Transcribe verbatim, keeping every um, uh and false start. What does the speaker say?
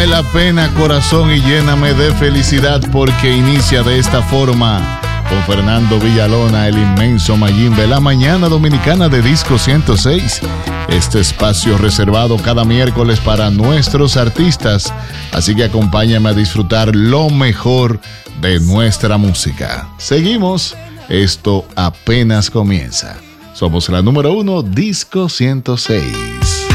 La pena, corazón, y lléname de felicidad, porque inicia de esta forma con Fernando Villalona, el inmenso Mayimbe, la mañana dominicana de Disco ciento seis. Este espacio reservado cada miércoles para nuestros artistas, así que acompáñame a disfrutar lo mejor de nuestra música. Seguimos, esto apenas comienza. Somos la número uno, Disco ciento seis.